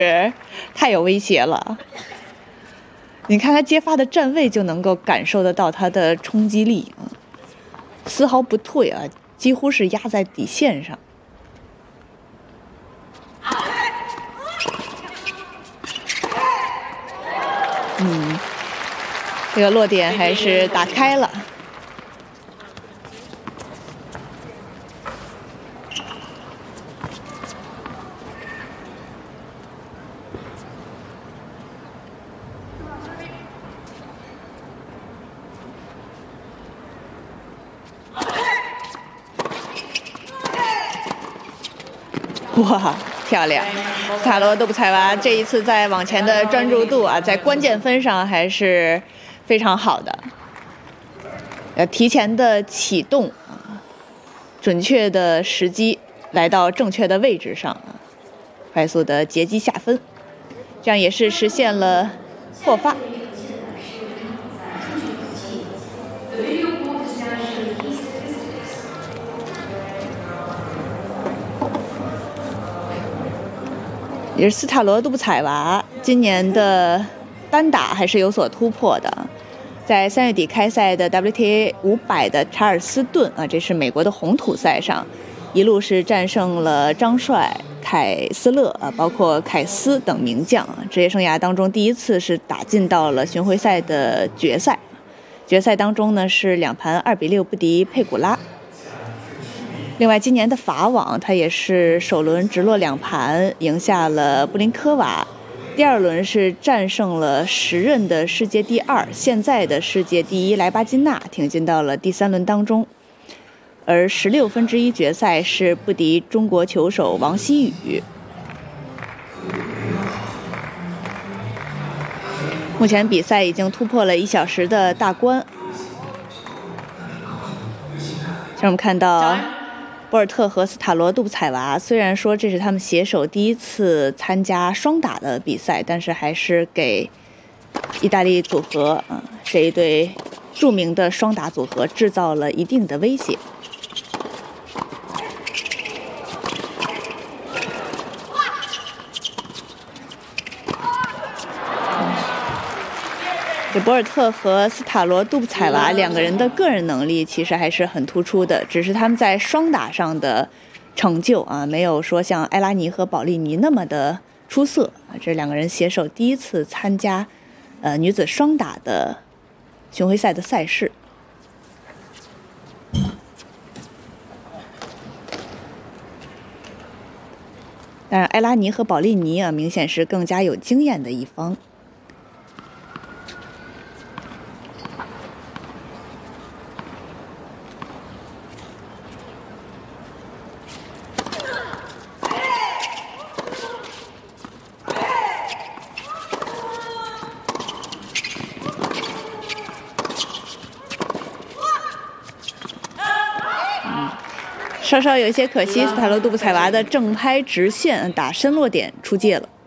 太有威胁了。你看他接发的站位就能够感受得到他的冲击力啊，丝毫不退啊，几乎是压在底线上。这个落点还是打开了。哇，漂亮！斯塔罗杜布采娃这一次在网前的专注度啊，在关键分上还是非常好的。提前的启动，准确的时机来到正确的位置上，快速的截击下分，这样也是实现了破发。也是斯塔罗杜布采娃今年的单打还是有所突破的，在3月底开赛的 WTA 500的查尔斯顿啊，这是美国的红土赛上，一路是战胜了张帅、凯斯勒啊，包括凯斯等名将啊，职业生涯当中第一次是打进到了巡回赛的决赛。决赛当中呢是2盘2比6不敌佩古拉。另外，今年的法网，他也是首轮直落2盘赢下了布林科娃，第二轮是战胜了时任的世界第2、现在的世界第1莱巴金娜，挺进到了第3轮当中。而16分之一决赛是不敌中国球手王希雨。目前比赛已经突破了1小时的大关。像我们看到博尔特和斯塔罗杜布采娃，虽然说这是他们携手第一次参加双打的比赛，但是还是给意大利组合这一对著名的双打组合制造了一定的威胁。这博尔特和斯塔罗杜布采娃2个人的个人能力其实还是很突出的，只是他们在双打上的成就啊，没有说像埃拉尼和保利尼那么的出色啊。这2个人携手第一次参加女子双打的巡回赛的赛事。当然，埃拉尼和保利尼啊，明显是更加有经验的一方。稍稍有一些可惜，斯塔罗杜布采娃的正拍直线打深落点出界了。